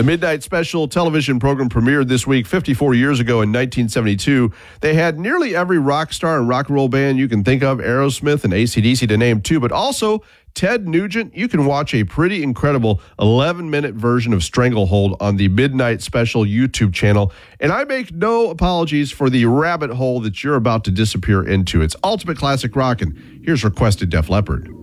The Midnight Special television program premiered this week 54 years ago in 1972. They had nearly every rock star and rock and roll band you can think of, Aerosmith and AC/DC to name two, but also Ted Nugent. You can watch a pretty incredible 11-minute version of Stranglehold on the Midnight Special YouTube channel. And I make no apologies for the rabbit hole that you're about to disappear into. It's ultimate classic rock, and here's requested Def Leppard.